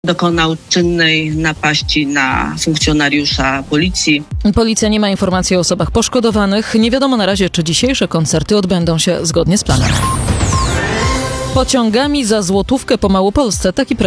dokonał czynnej napaści na funkcjonariusza policji. Policja nie ma informacji o osobach poszkodowanych. Nie wiadomo na razie, czy dzisiejsze koncerty odbędą się zgodnie z planem. Pociągami za złotówkę po Małopolsce. Taki